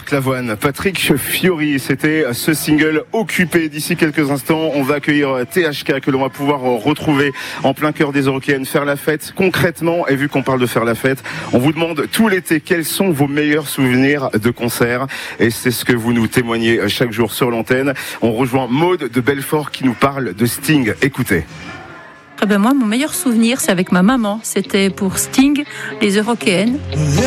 Marc Lavoine, Patrick Fiori, c'était ce single Occupé. D'ici quelques instants, on va accueillir THK que l'on va pouvoir retrouver en plein cœur des Eurockéennes, faire la fête concrètement. Et vu qu'on parle de faire la fête, on vous demande tout l'été quels sont vos meilleurs souvenirs de concert. Et c'est ce que vous nous témoignez chaque jour sur l'antenne. On rejoint Maude de Belfort qui nous parle de Sting. Écoutez. Moi, mon meilleur souvenir, c'est avec ma maman. C'était pour Sting, les Eurockéennes.